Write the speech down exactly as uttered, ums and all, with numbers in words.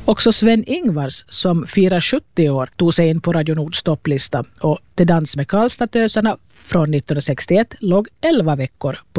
Också Sven-Ingvars, som firar sjuttio år, tog sig in på Radio Nords topplista och Till dans med Karlstadtöserna från nittonhundrasextioett låg elva veckor på